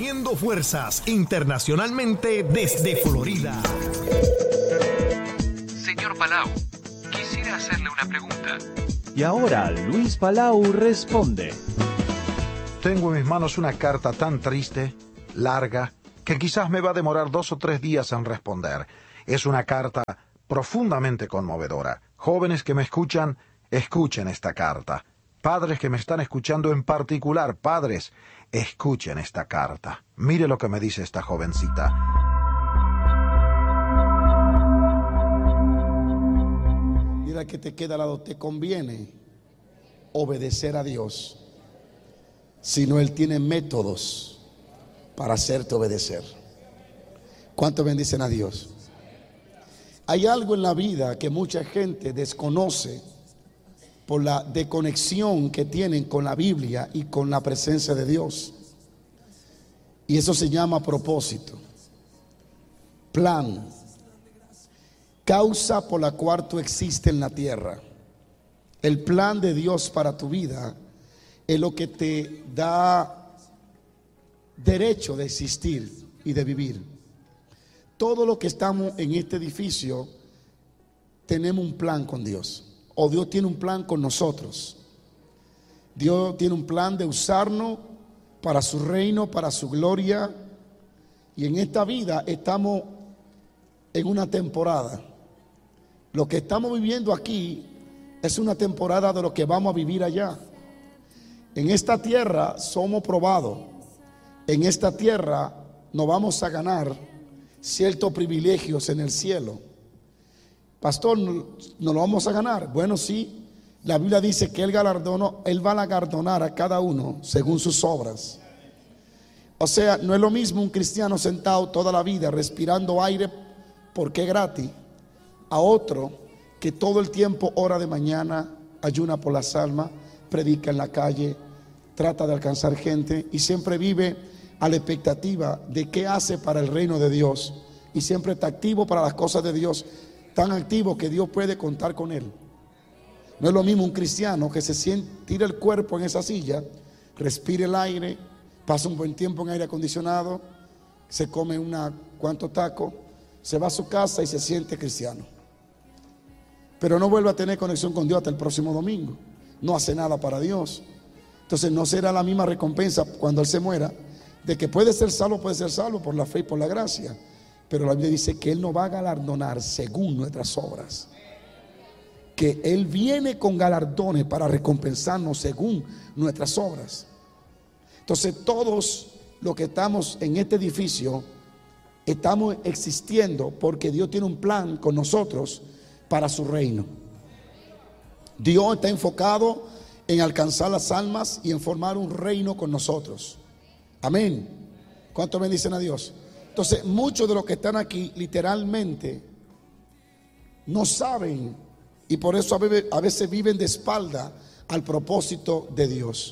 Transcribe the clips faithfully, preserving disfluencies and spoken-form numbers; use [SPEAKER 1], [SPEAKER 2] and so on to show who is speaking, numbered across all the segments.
[SPEAKER 1] Uniendo fuerzas internacionalmente desde Florida.
[SPEAKER 2] Señor Palau, quisiera hacerle una pregunta.
[SPEAKER 3] Y ahora Luis Palau responde.
[SPEAKER 4] Tengo en mis manos una carta tan triste, larga, que quizás me va a demorar dos o tres días en responder. Es una carta profundamente conmovedora. Jóvenes que me escuchan, escuchen esta carta. Padres que me están escuchando en particular, padres, escuchen esta carta. Mire lo que me dice esta jovencita.
[SPEAKER 5] Mira que te queda al lado, te conviene obedecer a Dios, si no Él tiene métodos para hacerte obedecer. ¿Cuántos bendicen a Dios? Hay algo en la vida que mucha gente desconoce por la desconexión que tienen con la Biblia y con la presencia de Dios. Y eso se llama propósito, plan, causa por la cual tú existes en la tierra. El plan de Dios para tu vida es lo que te da derecho de existir y de vivir. Todo lo que estamos en este edificio tenemos un plan con Dios. O Dios tiene un plan con nosotros. Dios tiene un plan de usarnos para su reino, para su gloria. Y en esta vida estamos en una temporada. Lo que estamos viviendo aquí es una temporada de lo que vamos a vivir allá. En esta tierra somos probados. En esta tierra nos vamos a ganar ciertos privilegios en el cielo. Pastor, ¿no lo vamos a ganar? Bueno, sí. La Biblia dice que Él galardonó, Él va a galardonar a cada uno según sus obras. O sea, no es lo mismo un cristiano sentado toda la vida respirando aire porque es gratis, a otro que todo el tiempo ora de mañana, ayuna por las almas, predica en la calle, trata de alcanzar gente y siempre vive a la expectativa de qué hace para el reino de Dios, y siempre está activo para las cosas de Dios, tan activo que Dios puede contar con él. No es lo mismo un cristiano que se siente, tira el cuerpo en esa silla, respire el aire, pasa un buen tiempo en aire acondicionado, se come una cuantos tacos, se va a su casa y se siente cristiano, pero no vuelve a tener conexión con Dios hasta el próximo domingo. No hace nada para Dios. Entonces no será la misma recompensa cuando Él se muera, de que puede ser salvo, puede ser salvo por la fe y por la gracia, pero la Biblia dice que Él nos va a galardonar según nuestras obras, que Él viene con galardones para recompensarnos según nuestras obras. Entonces todos los que estamos en este edificio estamos existiendo porque Dios tiene un plan con nosotros para su reino. Dios está enfocado en alcanzar las almas y en formar un reino con nosotros. Amén. ¿Cuántos bendicen a Dios? Entonces muchos de los que están aquí literalmente no saben, y por eso a veces viven de espalda al propósito de Dios.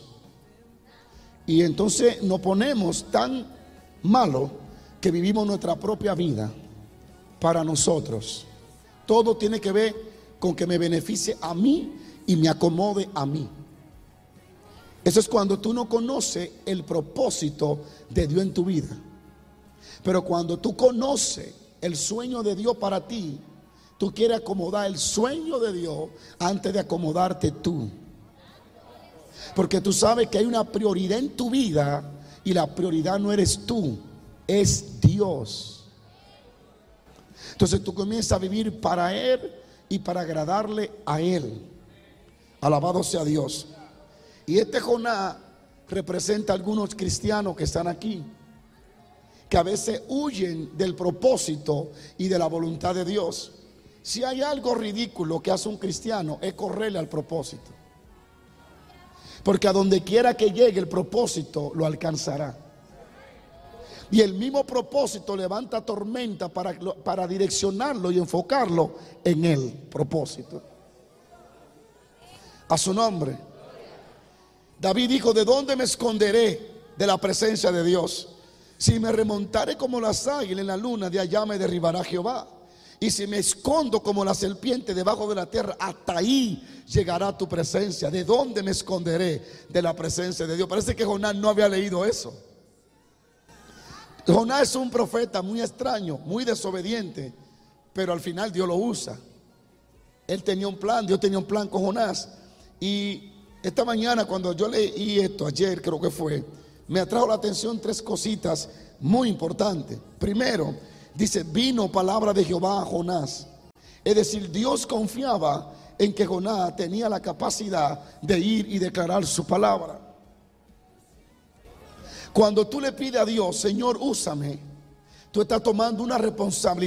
[SPEAKER 5] Y entonces nos ponemos tan malos que vivimos nuestra propia vida para nosotros. Todo tiene que ver con que me beneficie a mí y me acomode a mí. Eso es cuando tú no conoces el propósito de Dios en tu vida. Pero cuando tú conoces el sueño de Dios para ti, tú quieres acomodar el sueño de Dios antes de acomodarte tú. Porque tú sabes que hay una prioridad en tu vida y la prioridad no eres tú, es Dios. Entonces tú comienzas a vivir para Él y para agradarle a Él. Alabado sea Dios. Y este Jonás representa a algunos cristianos que están aquí, que a veces huyen del propósito y de la voluntad de Dios. Si hay algo ridículo que hace un cristiano, es correrle al propósito, porque a donde quiera que llegue el propósito lo alcanzará. Y el mismo propósito levanta tormenta para, para direccionarlo y enfocarlo en el propósito. A su nombre. David dijo: ¿de dónde me esconderé de la presencia de Dios? Si me remontaré como las águilas en la luna, de allá me derribará Jehová. Y si me escondo como la serpiente debajo de la tierra, hasta ahí llegará tu presencia. ¿De dónde me esconderé de la presencia de Dios? Parece que Jonás no había leído eso. Jonás es un profeta muy extraño, muy desobediente, pero al final Dios lo usa. Él tenía un plan, Dios tenía un plan con Jonás. Y esta mañana cuando yo leí esto, ayer creo que fue, me atrajo la atención tres cositas muy importantes. Primero, dice, vino palabra de Jehová a Jonás. Es decir, Dios confiaba en que Jonás tenía la capacidad de ir y declarar su palabra. Cuando tú le pides a Dios, Señor, úsame, tú estás tomando una responsabilidad.